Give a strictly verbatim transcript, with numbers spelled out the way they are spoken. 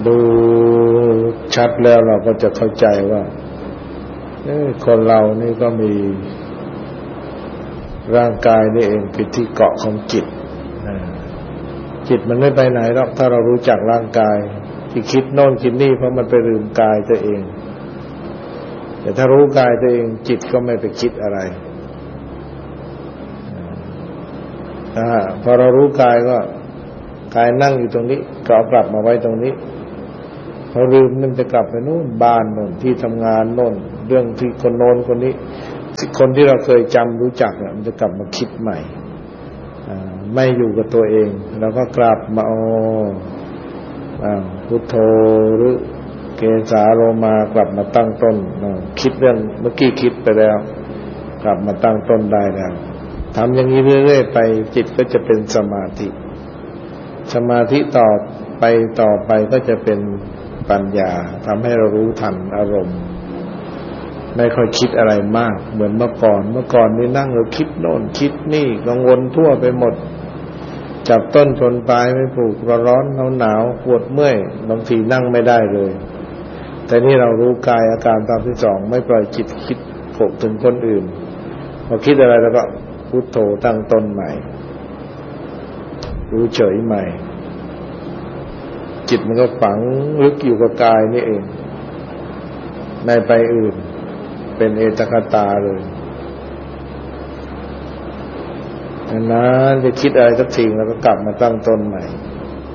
ดูชัดแล้วเราก็จะเข้าใจว่าคนเรานี่ก็มีร่างกายนี่เองเป็นที่เกาะของจิตจิตมันไม่ไปไหนหรอกถ้าเรารู้จักร่างกายที่คิดโน่นคิดนี่เพราะมันไปลืมกายตัวเองแต่ถ้ารู้กายตัวเองจิตก็ไม่ไปคิดอะไรอ่าพอเรารู้กายก็กายนั่งอยู่ตรงนี้ก็เอากลับมาไว้ตรงนี้พอลืมมันจะกลับไปโน่นบ้านโน่นที่ทำงานโน่นเรื่องที่คนโน้นคนนี้คนที่เราเคยจำรู้จักเนี่ยมันจะกลับมาคิดใหม่ไม่อยู่กับตัวเองเราก็กลับมาอ๋อพุทโธหรือเกสาโลมากลับมาตั้งต้นคิดเรื่องเมื่อกี้คิดไปแล้วกลับมาตั้งต้นได้แล้วทำอย่างนี้เรื่อยๆไปจิตก็จะเป็นสมาธิสมาธิต่อไปต่อไปก็จะเป็นปัญญาทำให้เรารู้ทันอารมณ์ไม่ค่อยคิดอะไรมากเหมือนเมื่อก่อนเมื่อก่อนนี่นั่งเราคิดโน่นคิดนี่กังวลทั่วไปหมดจับต้นชนปลายไม่ถูกร้อนหนาวหนาวปวดเมื่อยบางทีนั่งไม่ได้เลยแต่นี่เรารู้กายอาการตามที่สองไม่ปล่อยจิตคิดโผล่ถึงคนอื่นพอคิดอะไรแล้วก็พุทโธตั้งต้นใหม่รู้เฉยใหม่จิตมันก็ฝังลึกอยู่กับกายนี่เองไม่ไปอื่นเป็นเอตคตาเลยนานๆจะคิดอะไรสักทีแล้วก็กลับมาตั้งต้นใหม่